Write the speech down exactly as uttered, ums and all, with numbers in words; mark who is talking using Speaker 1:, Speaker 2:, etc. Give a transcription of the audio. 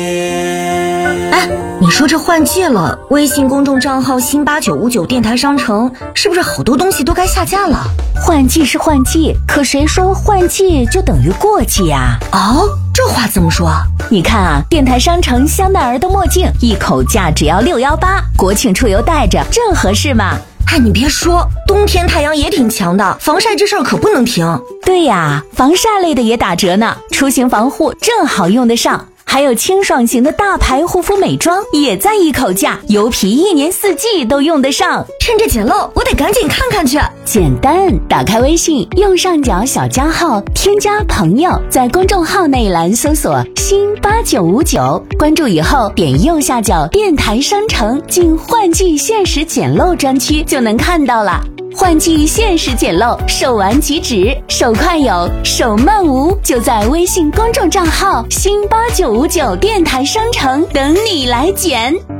Speaker 1: 哎，你说这换季了，微信公众账号新八九五九电台商城是不是好多东西都该下架了？
Speaker 2: 换季是换季，可谁说换季就等于过季啊？
Speaker 1: 哦，这话怎么说？
Speaker 2: 你看啊，电台商城香奈儿的墨镜一口价只要六一八，国庆出游戴着正合适嘛。
Speaker 1: 哎，你别说，冬天太阳也挺强的，防晒这事儿可不能停。
Speaker 2: 对呀，防晒类的也打折呢，出行防护正好用得上。还有清爽型的大牌护肤美妆也在一口价，油皮一年四季都用得上。
Speaker 1: 趁着捡漏，我得赶紧看看去。
Speaker 2: 简单，打开微信，右上角小加号，添加朋友，在公众号内栏搜索新八九五九，关注以后点右下角电台商城，进换季限时捡漏专区就能看到了。换季限时捡漏，手完即止，手快有，手慢无，就在微信公众账号新八九五九电台商城等你来捡。